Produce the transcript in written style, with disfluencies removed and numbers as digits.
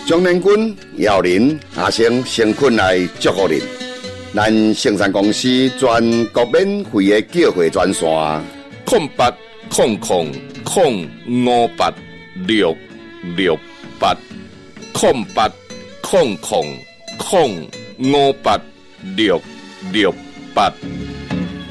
中年军姚林阿生先困来祝福您。咱盛山公司全国免费的叫货专线 08000586680800058668。